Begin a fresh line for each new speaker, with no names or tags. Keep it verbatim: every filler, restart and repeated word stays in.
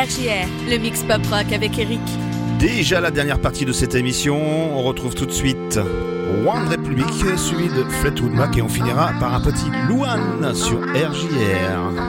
R J R, le mix pop rock avec Eric.
Déjà la dernière partie de cette émission, on retrouve tout de suite One Republic, suivi de Fleetwood Mac et on finira par un petit Luan sur R J R.